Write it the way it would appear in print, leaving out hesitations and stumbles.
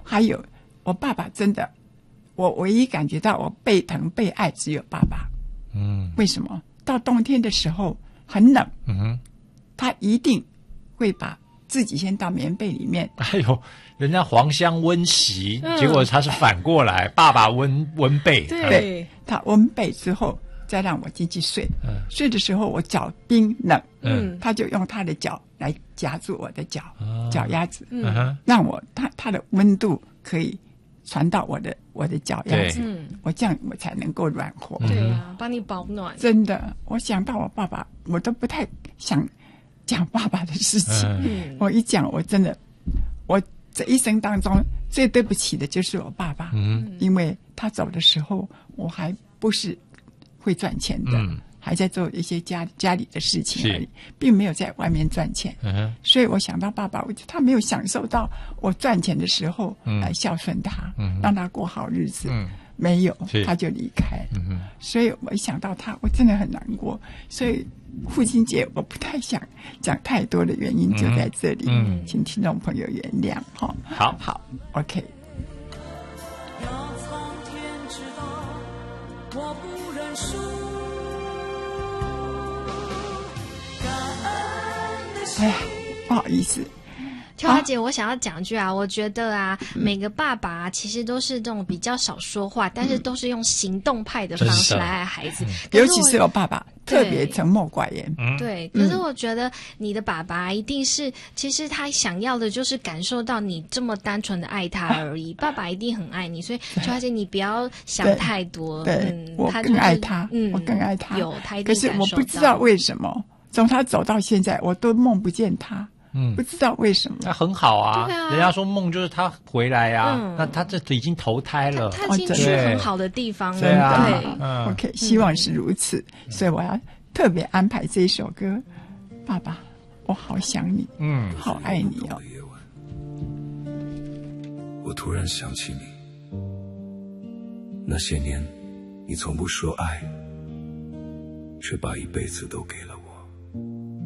还有我爸爸真的，我唯一感觉到我被疼被爱只有爸爸。为什么？到冬天的时候很冷，他一定会把自己先到棉被里面。 哎呦，人家黄香温习，结果他是反过来，爸爸温被。 对，他温被之后再让我进去睡。睡的时候我脚冰冷，他就用他的脚来夹住我的脚丫子，让我他的温度可以传到我的脚丫子，我这样我才能够软和。 对啊，帮你保暖。 真的，我想到我爸爸，我都不太想讲爸爸的事情。我一讲，我真的，我这一生当中最对不起的就是我爸爸。因为他走的时候，我还不是会赚钱的，还在做一些家里的事情而已，并没有在外面赚钱。所以我想到爸爸，我觉得他没有享受到我赚钱的时候来孝顺他，让他过好日子。没有，他就离开了。所以我一想到他，我真的很难过。所以父亲节我不太想讲太多的原因就在这里，请听众朋友原谅。好 OK。 要苍天知道我不认输，感恩的心。 哎呀，不好意思。 跳花姐，我想要讲句啊，我觉得啊，每个爸爸其实都是这种比较少说话，但是都是用行动派的方式来爱孩子。 尤其是我爸爸，特别沉默寡言。 对，可是我觉得你的爸爸一定是，其实他想要的就是感受到你这么单纯的爱他而已。爸爸一定很爱你，所以跳花姐你不要想太多。 对，我更爱他，我更爱他。 有他一定感受到。 可是我不知道为什么，从他走到现在，我都梦不见他。不知道为什么。 那很好啊，人家说梦就是他回来啊，那他这已经投胎了， 他已经去很好的地方了。 对，OK， 希望是如此。所以我要特别安排这一首歌，爸爸，我好想你，好爱你哦。 我突然想起你，那些年，你从不说爱，却把一辈子都给了我。